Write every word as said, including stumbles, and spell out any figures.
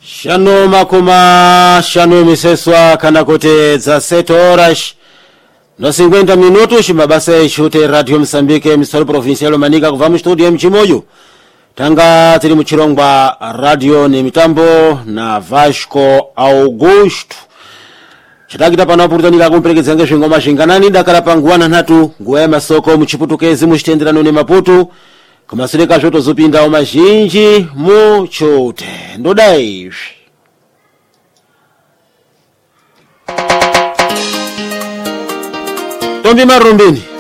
Shano makoma shano miseswa kana kote za sete horas no cinquenta minutos mabasa chute Radio Msambike Msoro Provincial Manika kuvamu studio mchimoyo tanga tiri muchirongwa radio ni mitambo na Vasco Augusto chitakita pano oportunidade kumperekedza nge zvingoma zvinganani dakala panguwana nhatu nguwa masoko muchiputukezi muchitenderano ne Maputo kumasuleka zvoto zopinda mazhinji muchote ndodai Tombi Marumbini